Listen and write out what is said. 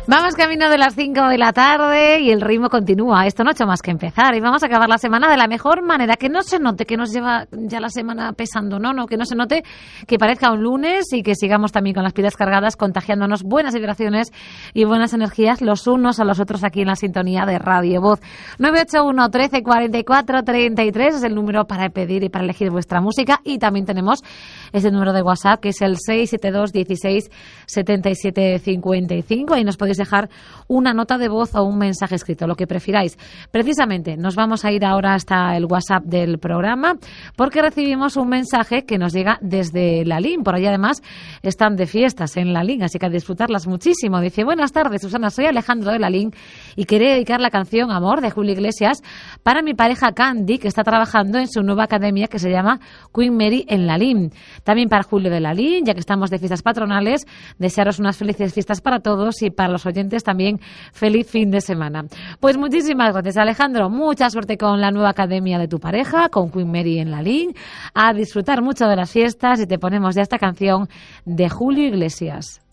Vamos camino de las 5 de la tarde y el ritmo continúa. Esto no ha hecho más que empezar y vamos a acabar la semana de la mejor manera. Que no se note que nos lleva ya la semana pesando, no, que no se note que parezca un lunes y que sigamos también con las pilas cargadas, contagiándonos buenas vibraciones y buenas energías los unos a los otros aquí en la sintonía de Radio Voz. 981 13 44 33 es el número para pedir y para elegir vuestra música, y también tenemos ese número de WhatsApp que es el 672 16 77 55. Ahí nos podéis dejar una nota de voz o un mensaje escrito, lo que prefiráis. Precisamente nos vamos a ir ahora hasta el WhatsApp del programa porque recibimos un mensaje que nos llega desde Lalín. Por allí además están de fiestas en Lalín, así que a disfrutarlas muchísimo. Dice: buenas tardes, Susana, soy Alejandro de Lalín y quería dedicar la canción Amor de Julio Iglesias para mi pareja Candy, que está trabajando en su nueva academia que se llama Queen Mary en Lalín. También para Julio de Lalín, ya que estamos de fiestas patronales, desearos unas felices fiestas para todos y para los oyentes también feliz fin de semana. Pues muchísimas gracias, Alejandro. Mucha suerte con la nueva academia de tu pareja, con Queen Mary en Lalín. A disfrutar mucho de las fiestas, y te ponemos ya esta canción de Julio Iglesias.